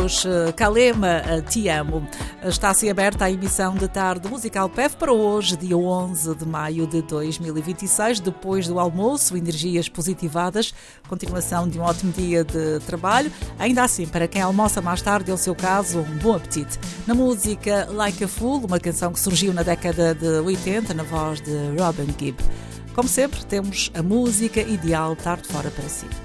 dos Kalema, Te Amo. Está-se aberta a emissão de Tarde Musical PEV para hoje, dia 11 de maio de 2026, depois do almoço, energias positivadas, continuação de um ótimo dia de trabalho. Ainda assim, para quem almoça mais tarde, é o seu caso, um bom apetite. Na música Like a Fool, uma canção que surgiu na década de 80, na voz de Robin Gibb. Como sempre, temos a música ideal tarde fora para si.